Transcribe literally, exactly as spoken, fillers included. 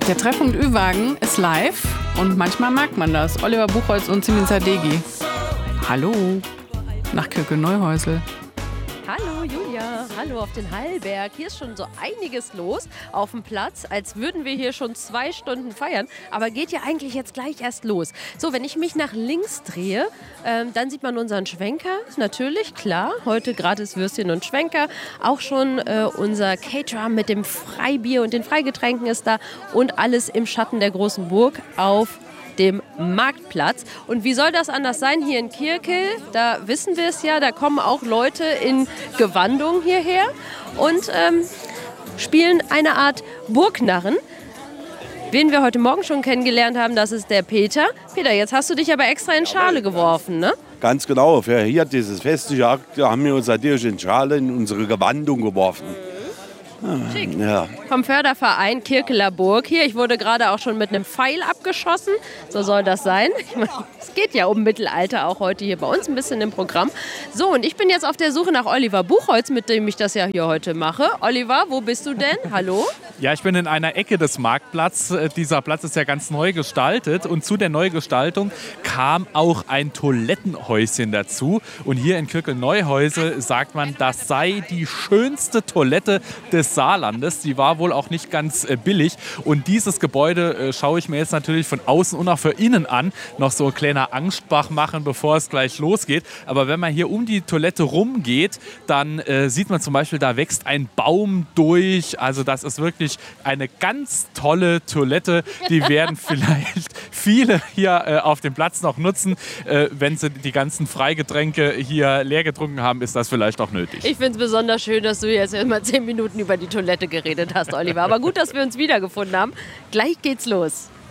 Der Treffpunkt Ü-Wagen ist live und manchmal mag man das. Oliver Buchholz und Simin Sadeghi. Hallo, nach Kirke-Neuhäusel. Hallo Julia, hallo auf den Hallberg. Hier ist schon so einiges los auf dem Platz, als würden wir hier schon zwei Stunden feiern. Aber geht ja eigentlich jetzt gleich erst los. So, wenn ich mich nach links drehe, ähm, dann sieht man unseren Schwenker. Natürlich, klar, heute gratis Würstchen und Schwenker. Auch schon äh, unser Caterer mit dem Freibier und den Freigetränken ist da. Und alles im Schatten der großen Burg auf dem Marktplatz. Und wie soll das anders sein hier in Kirkel? Da wissen wir es ja, da kommen auch Leute in Gewandung hierher und ähm, spielen eine Art Burgnarren. Wen wir heute Morgen schon kennengelernt haben, das ist der Peter. Peter, jetzt hast du dich aber extra in Schale geworfen, ne? Ganz genau, für hier dieses festliche Akt haben wir uns natürlich in Schale in unsere Gewandung geworfen. Schick. Ja. Vom Förderverein Kirkeler Burg hier. Ich wurde gerade auch schon mit einem Pfeil abgeschossen. So soll das sein. Ich meine, es geht ja um Mittelalter auch heute hier bei uns ein bisschen im Programm. So, und ich bin jetzt auf der Suche nach Oliver Buchholz, mit dem ich das ja hier heute mache. Oliver, wo bist du denn? Hallo? Ja, ich bin in einer Ecke des Marktplatzes. Dieser Platz ist ja ganz neu gestaltet. Und zu der Neugestaltung kam auch ein Toilettenhäuschen dazu. Und hier in Kirkel-Neuhäusel sagt man, das sei die schönste Toilette des Saarlandes. Die war wohl auch nicht ganz äh, billig. Und dieses Gebäude äh, schaue ich mir jetzt natürlich von außen und auch für innen an. Noch so ein kleiner Angstbach machen, bevor es gleich losgeht. Aber wenn man hier um die Toilette rumgeht, dann äh, sieht man zum Beispiel, da wächst ein Baum durch. Also das ist wirklich eine ganz tolle Toilette. Die werden vielleicht viele hier äh, auf dem Platz noch nutzen. Äh, wenn sie die ganzen Freigetränke hier leer getrunken haben, ist das vielleicht auch nötig. Ich finde es besonders schön, dass du jetzt immer zehn Minuten über die Toilette geredet hast, Oliver. Aber gut, dass wir uns wiedergefunden haben. Gleich geht's los.